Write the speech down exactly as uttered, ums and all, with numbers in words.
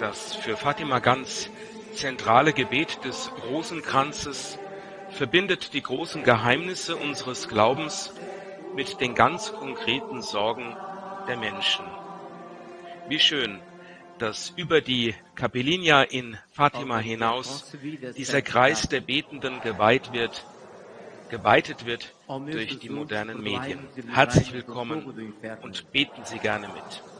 Das für Fatima ganz zentrale Gebet des Rosenkranzes verbindet die großen Geheimnisse unseres Glaubens mit den ganz konkreten Sorgen der Menschen. Wie schön, dass über die Capelinia in Fatima hinaus dieser Kreis der Betenden geweiht wird, geweitet wird durch die modernen Medien. Herzlich willkommen und beten Sie gerne mit.